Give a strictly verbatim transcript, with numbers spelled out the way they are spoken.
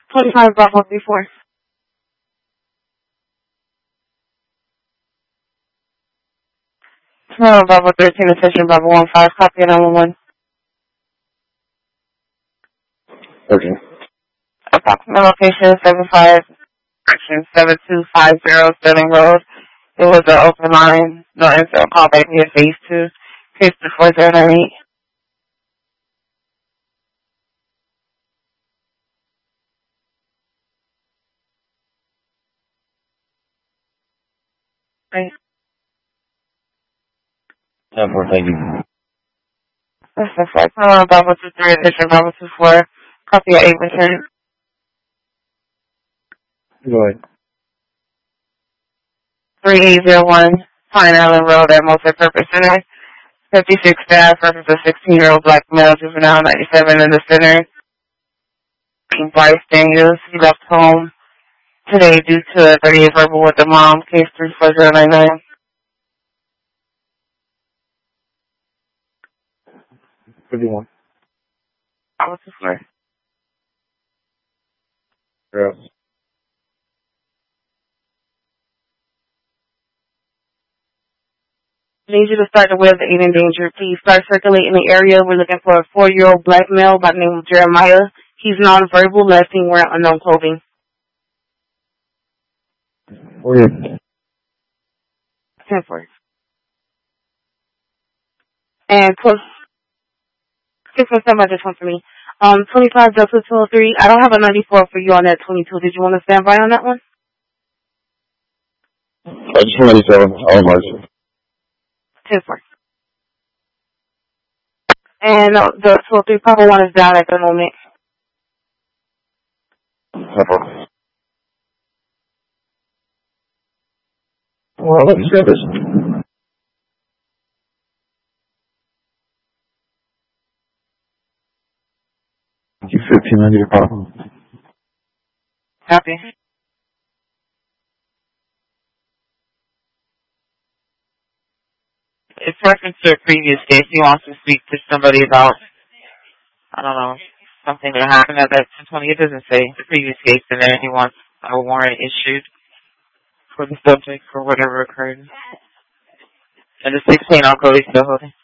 twenty-five Bravo three four. No, Bravo thirteen, Attention Bravo one five, copy nine one one. Okay. Approximate location seven five, correction, seven two five zero Sterling Road. It was an open line, no answer, call back via phase two, case two four zero nine eight. Right. ten four, thank you. That's the first. Hello, Bravo two three, Attention Bravo two four, copy at eight percent. Go ahead. three eight zero one Pine Island Road at Multi-Purpose Center. fifty-six staff versus a sixteen-year-old black male, juvenile, ninety-seven in the center. Bryce Daniels, he left home today due to a thirty-eight verbal with the mom, case three four zero nine nine. fifty-one. I was the floor. Girls. I need you to start the wheel of the eight in danger. Please start circulating the area. We're looking for a four-year-old black male by the name of Jeremiah. He's nonverbal, last seen wearing unknown clothing. Weird. ten four. And close. six one seven, this one for me. Um, twenty-five Delta two oh three. I don't have a ninety-four for you on that twenty-two. Did you want to stand by on that one? I just want ninety-seven. I'll mark it. ten four. And uh, the two oh three Papa one is down at the moment. ten four. Well, let's get this. You fifteen under your problem. Happy. It's reference to a previous case. He wants to speak to somebody about, I don't know, something that happened at that ten twenty. It doesn't say the previous case in there. He wants a warrant issued for the subject for whatever occurred. And the sixteen on code he's still holding.